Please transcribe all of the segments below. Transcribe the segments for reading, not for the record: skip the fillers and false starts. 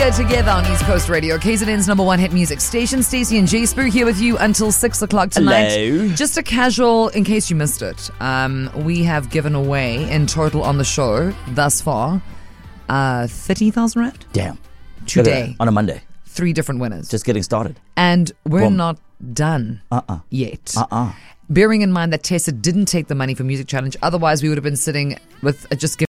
Together on East Coast Radio, KZN's number one hit music station. Stacey and Jay Spoo here with you until 6 o'clock tonight. Hello. Just a casual, in case you missed it, we have given away in total on the show thus far 30,000 Rand. Damn. Today. On a Monday. 3 different winners. Just getting started. And we're Boom. not done yet. Uh-uh. Bearing in mind that Tessa didn't take the money for Music Challenge, otherwise we would have been sitting with just giving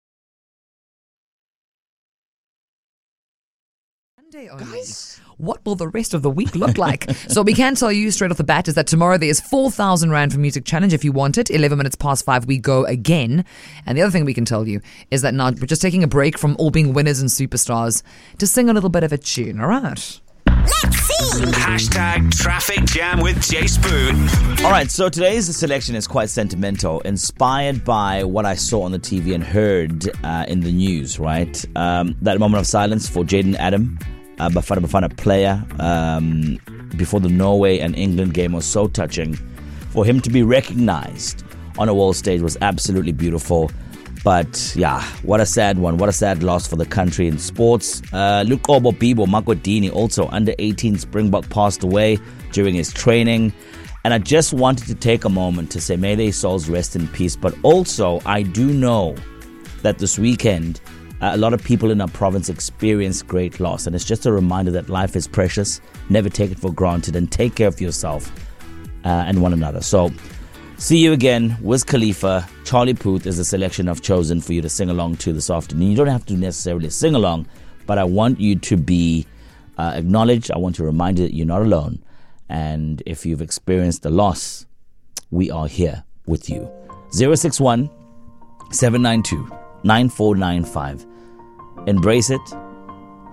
Monday only. Guys. What will the rest of the week look like? So we can tell you straight off the bat is that tomorrow there is 4,000 Rand for Music Challenge if you want it. 11 minutes past 5 we go again. And the other thing we can tell you is that now we're just taking a break from all being winners and superstars to sing a little bit of a tune, all right? Let's see. Hashtag traffic jam with Jay Spoon. All right, so today's selection is quite sentimental, inspired by what I saw on the TV and heard in the news, right? That moment of silence for Jaden Adam, Bafana player, before the Norway and England game was so touching. For him to be recognized on a world stage was absolutely beautiful. But yeah, what a sad one. What a sad loss for the country in sports. Lukobo Bibo Magodini, also under 18 Springbok, passed away during his training. And I just wanted to take a moment to say, may their souls rest in peace. But also, I do know that this weekend, a lot of people in our province experienced great loss. And it's just a reminder that life is precious. Never take it for granted and take care of yourself and one another. So, see you again. Wiz Khalifa, Charlie Puth is the selection I've chosen for you to sing along to this afternoon. You don't have to necessarily sing along, but I want you to be acknowledged. I want to remind you that you're not alone. And if you've experienced a loss, we are here with you. 061 792 9495. Embrace it.